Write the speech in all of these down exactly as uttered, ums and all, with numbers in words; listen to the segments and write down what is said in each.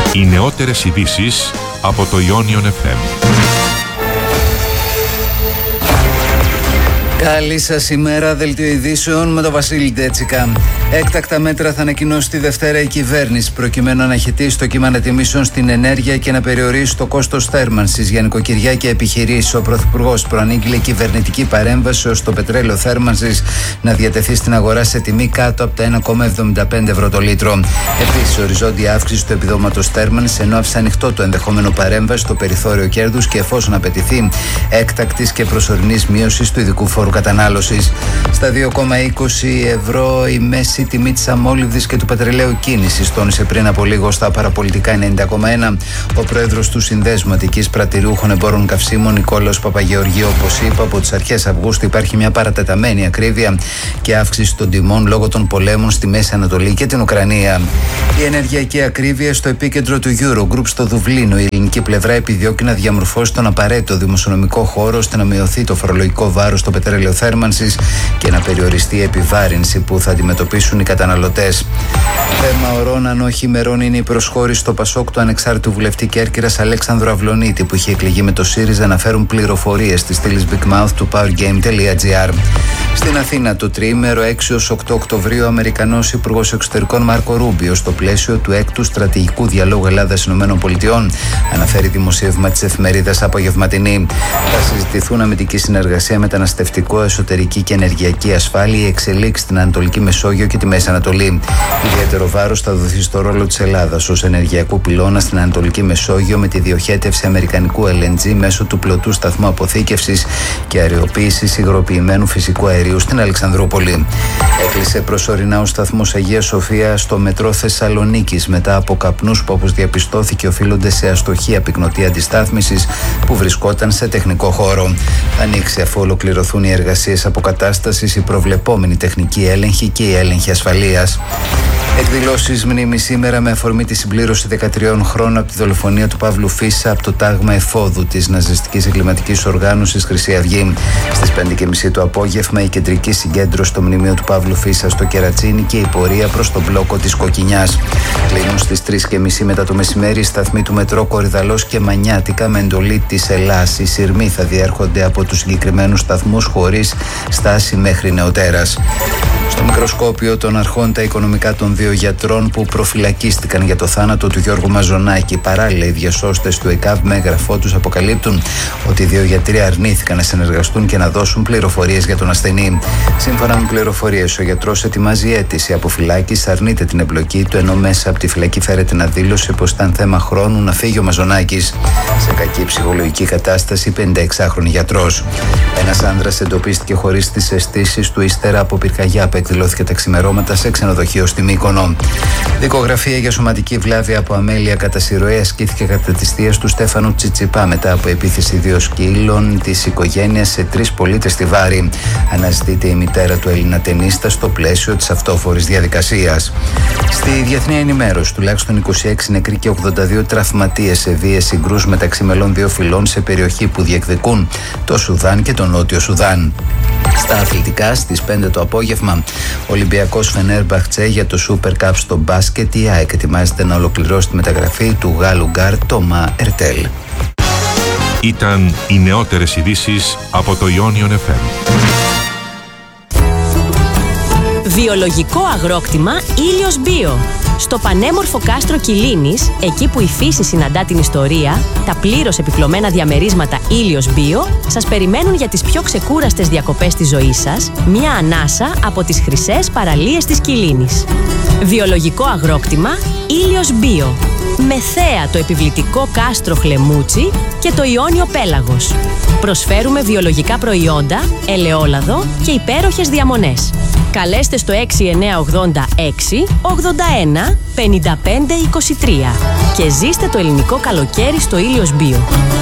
Οι νεότερες ειδήσεις από το Ionion εφ εμ. Καλή σας ημέρα, δελτίο ειδήσεων με τον Βασίλη Ντέτσικα. Έκτακτα μέτρα θα ανακοινώσει τη Δευτέρα η κυβέρνηση προκειμένου να αναχαιτήσει το κύμα ανατιμήσεων στην ενέργεια και να περιορίσει το κόστος θέρμανσης για νοικοκυριά και επιχειρήσεις. Ο Πρωθυπουργός προανήγγειλε κυβερνητική παρέμβαση ώστε το πετρέλαιο θέρμανσης να διατεθεί στην αγορά σε τιμή κάτω από τα ένα κόμμα εβδομήντα πέντε ευρώ το λίτρο. Επίσης, οριζόντια αύξηση του επιδόματος θέρμανσης, ενώ άφησε ανοιχτό το ενδεχόμενο παρέμβαση στο περιθώριο κέρδους και εφόσον απαιτηθεί έκτακτης και προσωρινής μείωσης του ειδικού φόρου κατανάλωσης. Στα δύο κόμμα είκοσι ευρώ η μέση τιμή της αμόλυβδης και του πετρελαίου κίνησης, τόνισε πριν από λίγο στα παραπολιτικά ενενήντα κόμμα ένα ο πρόεδρος του Συνδέσμου Αττικής Πρατηριούχων Εμπόρων Καυσίμων, Νικόλαος Παπαγεωργίου. Όπως είπε, από τις αρχές Αυγούστου υπάρχει μια παρατεταμένη ακρίβεια και αύξηση των τιμών λόγω των πολέμων στη Μέση Ανατολή και την Ουκρανία. Η ενεργειακή ακρίβεια στο επίκεντρο του Eurogroup στο Δουβλίνο. Η ελληνική πλευρά επιδιώκει να διαμορφώσει τον απαραίτητο δημοσιονομικό χώρο ώστε να μειωθεί το φορολογικό βάρος στο πετρέλαιο θέρμανσης και να περιοριστεί η επιβάρυνση που θα αντιμετωπίσουν οι καταναλωτές. Θέμα ωρών αν όχι ημερών είναι η προσχώρηση στο Πασόκ του ανεξάρτητου βουλευτή Κέρκυρας Αλέξανδρου Αυλωνίτη, που είχε εκλεγεί με το ΣΥΡΙΖΑ, να φέρουν πληροφορίες στη στήλη Big Mouth του powergame τελεία gr. Στην Αθήνα το τριήμερο έξι έως οκτώ Οκτωβρίου, ο Αμερικανός Υπουργός Εξωτερικών Μάρκο Ρούμπιο, στο πλαίσιο του έκτου στρατηγικού διαλόγου Ελλάδα-ΗΠΑ, αναφέρει δημοσίευμα της εφημερίδας Απογευματινή. Θα συζητηθούν αμυντική συνεργασία, μεταναστευτικό, εσωτερική και ενεργειακή ασφάλεια, εξελίξει στην Ανατολική Μεσόγειο και τη Μέση Ανατολή. Ιδιαίτερο βάρος θα δοθεί στο ρόλο της Ελλάδας ως ενεργειακού πυλώνα στην Ανατολική Μεσόγειο, με τη διοχέτευση αμερικανικού ελ εν τζι μέσω του πλωτού σταθμού αποθήκευσης και αεροποίησης υγροποιημένου φυσικού αερίου στην Αλεξανδρούπολη. Έκλεισε προσωρινά ο σταθμός Αγία Σοφία στο μετρό Θεσσαλονίκης μετά από καπνούς που, όπως διαπιστώθηκε, οφείλονται σε αστοχία πυκνοτή αντιστάθμισης που βρισκόταν σε τεχνικό χώρο. Θα ανοίξει αφού ολοκληρωθούν οι εργασίες αποκατάστασης, η προβλεπόμενη τεχνική έλεγχη και η έλεγχη ασφαλείας. Εκδηλώσεις μνήμης σήμερα με αφορμή τη συμπλήρωση δεκατριών χρόνων από τη δολοφονία του Παύλου Φίσα από το τάγμα εφόδου της ναζιστικής εγκληματικής οργάνωσης Χρυσή Αυγή. Στις πέντε και μισή το απόγευμα η κεντρική συγκέντρωση στο μνημείο του Παύλου Φίσα στο Κερατσίνι και η πορεία προς τον μπλόκο της Κοκκινιάς. Κλείνουν στις τρεις και μισή μετά το μεσημέρι οι σταθμοί του μετρό Κορυδαλός και Μανιάτικα με εντολή της Ελλάς. Οι σειρμοί θα διέρχονται από τους συγκεκριμένους σταθμούς χωρίς στάση μέχρι νεοτέρας. Στο μικροσκόπιο των αρχών τα οικονομικά των δύο γιατρών που προφυλακίστηκαν για το θάνατο του Γιώργου Μαζονάκη. Παράλληλα, οι διασώστες του ΕΚΑΒ με έγγραφό τους αποκαλύπτουν ότι οι δύο γιατροί αρνήθηκαν να συνεργαστούν και να δώσουν πληροφορίες για τον ασθενή. Σύμφωνα με πληροφορίες, ο γιατρός ετοιμάζει αίτηση αποφυλάκησης, αρνείται την εμπλοκή του, ενώ μέσα από τη φυλακή φέρεται να δήλωσε πως ήταν θέμα χρόνου να φύγει ο Μαζονάκης. Σε κακή ψυχολογική κατάσταση, πενηνταεξάχρονη γιατρός. Ένας άνδρας εντοπίστηκε χωρίς τις αισθήσεις του ύστερα από πυρκαγιά που εκδηλώθηκε τα ξημερώματα σε ξενοδοχείο στη Μύκονο. Δικογραφία για σωματική βλάβη από αμέλεια κατά συρροή ασκήθηκε κατά της θείας του Στέφανου Τσιτσιπά μετά από επίθεση δύο σκύλων της οικογένειας σε τρεις πολίτες στη Βάρη. Αναζητείται η μητέρα του Έλληνα τενίστα στο πλαίσιο της αυτόφορης διαδικασίας. Στη διεθνή ενημέρωση, τουλάχιστον είκοσι έξι νεκροί και ογδόντα δύο τραυματίες σε βίαιες συγκρούσεις μεταξύ μελών δύο φυλών σε περιοχή που διεκδικούν το Σουδάν και το Νότιο Σουδάν. Στα αθλητικά, στις πέντε το απόγευμα, Ολυμπιακός Φενέρμπαχτσε για το Super Cup στο μπάσκετ. Η ΑΕΚ ετοιμάζεται να ολοκληρώσει τη μεταγραφή του Γάλλου γκάρ Τόμα Ερτέλ. Ήταν οι νεότερες ειδήσεις από το Ionion εφ εμ. Βιολογικό αγρόκτημα Ήλιος Bio. Στο πανέμορφο κάστρο Κιλίνης, εκεί που η φύση συναντά την ιστορία, τα πλήρως επιπλωμένα διαμερίσματα Ήλιος Bio σας περιμένουν για τις πιο ξεκούραστες διακοπές της ζωής σας, μια ανάσα από τις χρυσές παραλίες της Κιλίνης. Βιολογικό αγρόκτημα Ήλιος Bio. Με θέα το επιβλητικό κάστρο Χλεμούτσι και το Ιόνιο Πέλαγος. Προσφέρουμε βιολογικά προϊόντα, ελαιόλαδο και υπέροχες διαμονές. Καλέστε στο έξι εννιά ογδόντα έξι ογδόντα ένα πενήντα πέντε είκοσι τρία και ζήστε το ελληνικό καλοκαίρι στο Ήλιος Bio.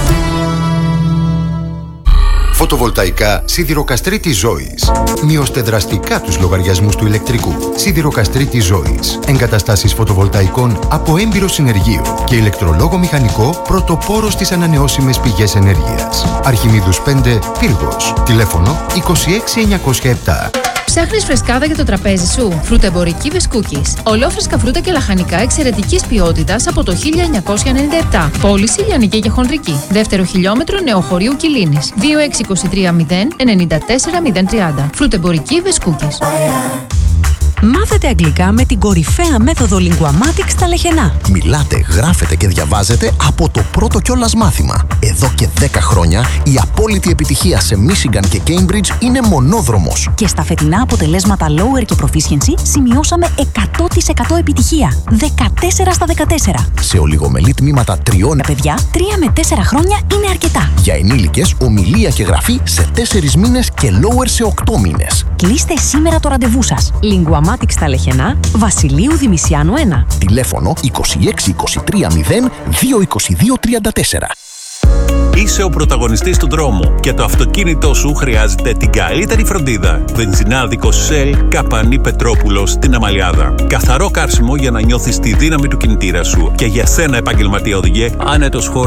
Φωτοβολταϊκά Σιδηροκαστρίτης Ζώης. Μειώστε δραστικά τους λογαριασμούς του ηλεκτρικού. Σιδηροκαστρίτης Ζώης. Εγκαταστάσεις φωτοβολταϊκών από έμπειρο συνεργείο και ηλεκτρολόγο μηχανικό πρωτοπόρο στις ανανεώσιμες πηγές ενέργειας. Αρχιμίδους πέντε, Πύργος. Τηλέφωνο είκοσι έξι εννιακόσια επτά. Ψάχνεις φρεσκάδα για το τραπέζι σου? Φρουτεμπορική Βεσκούκης. Ολόφρεσκα φρούτα και λαχανικά εξαιρετικής ποιότητας από το χίλια εννιακόσια ενενήντα επτά. Πώληση λιανική και χονδρική. Δεύτερο χιλιόμετρο Νεοχωρίου Κιλίνης. δύο έξι δύο τρία μηδέν εννιά τέσσερα μηδέν τρία. Φρουτεμπορική Βεσκούκης. Μάθετε αγγλικά με την κορυφαία μέθοδο Linguamatics στα Λεχενά. Μιλάτε, γράφετε και διαβάζετε από το πρώτο κιόλας μάθημα. Εδώ και δέκα χρόνια η απόλυτη επιτυχία σε Michigan και Cambridge είναι μονόδρομος. Και στα φετινά αποτελέσματα Lower και Proficiency σημειώσαμε εκατό τοις εκατό επιτυχία. δεκατέσσερα στα δεκατέσσερα. Σε ολιγομελή τμήματα τριών. Παιδιά, τρία με τέσσερα χρόνια είναι αρκετά. Για ενήλικες, ομιλία και γραφή σε τέσσερις μήνες και Lower σε οκτώ μήνες. Κλείστε σήμερα το ραντεβού σας. Linguamatics στα Λεχενά, Βασιλείου Δημησιάνου ένα. Τηλέφωνο είκοσι έξι είκοσι τρία μηδέν δύο είκοσι δύο τριάντα τέσσερα. Είσαι ο πρωταγωνιστής του δρόμου και το αυτοκίνητό σου χρειάζεται την καλύτερη φροντίδα. Βενζινάδικο Shell Καπανή Πετρόπουλος στην Αμαλιάδα. Καθαρό καύσιμο για να νιώθεις τη δύναμη του κινητήρα σου και για σένα επαγγελματία οδηγέ άνετος χώρος